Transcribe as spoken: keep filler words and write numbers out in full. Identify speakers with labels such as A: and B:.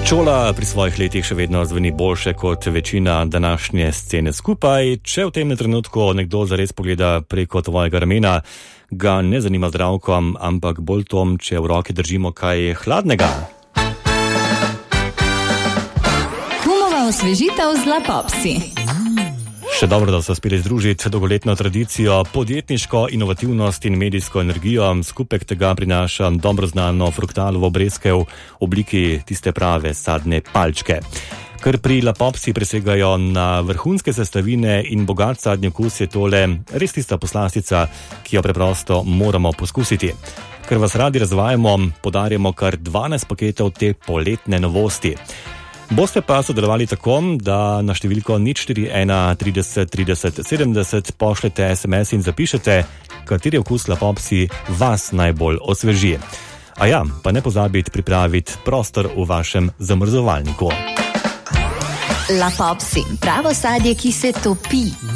A: Čola pri svojih letih še vedno zveni boljše kot večina današnje scene skupaj. Če v tem trenutku nekdo zares pogleda preko tvojega ramena, ga ne zanima zdravko, ampak bolj tom, če v roki držimo kaj hladnega.
B: Humova osvežitev z Lapopsi.
A: Še dobro, da so uspeli združiti dolgoletno tradicijo, podjetniško inovativnost in medijsko energijo. Skupek tega prinaša dobro znano fruktalovo breskve v obliki tiste prave sadne palčke. Ker pri Lapopsi presegajo na vrhunske sestavine in bogat sadni okus, je tole res tista poslastica, ki jo preprosto moramo poskusiti. Ker vas radi razvajamo, podarjamo kar dvanajst paketov te poletne novosti. Boste pa sodelovali tako, da na številko nič štiri ena trideset trideset sedemdeset pošljete es em es in zapišete, kateri okus Lapopsi vas najbolj osveži. A ja, pa ne pozabite pripraviti prostor v vašem zamrzovalniku.
B: Lapopsi, pravo sadje, ki se topi.